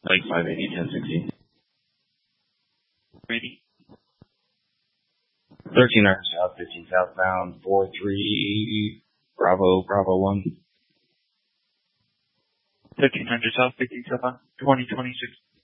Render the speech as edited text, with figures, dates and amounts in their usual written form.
Like 580, 1060. Ready? 1300 south, 15 southbound, 43 Bravo 1. 1300 South 57, 2026.